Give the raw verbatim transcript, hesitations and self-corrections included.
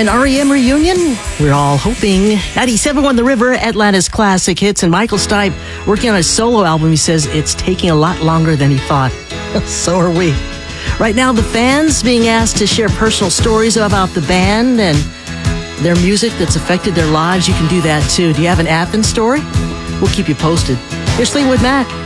An R E M reunion? We're all hoping. ninety-seven point one The River, Atlanta's classic hits. And Michael Stipe working on his solo album. He says it's taking a lot longer than he thought. So are we. Right now, the fans being asked to share personal stories about the band and their music that's affected their lives. You can do that too. Do you have an Athens story? We'll keep you posted. Here's Fleetwood Mac.